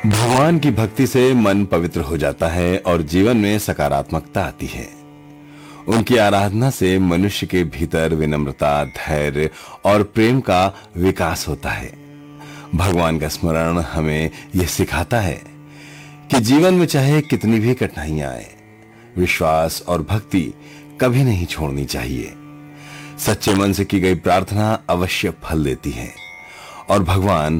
भगवान की भक्ति से मन पवित्र हो जाता है और जीवन में सकारात्मकता आती है। उनकी आराधना से मनुष्य के भीतर विनम्रता, धैर्य और प्रेम का विकास होता है। भगवान का स्मरण हमें यह सिखाता है कि जीवन में चाहे कितनी भी कठिनाइयां आए, विश्वास और भक्ति कभी नहीं छोड़नी चाहिए। सच्चे मन से की गई प्रार्थना अवश्य फल देती है और भगवान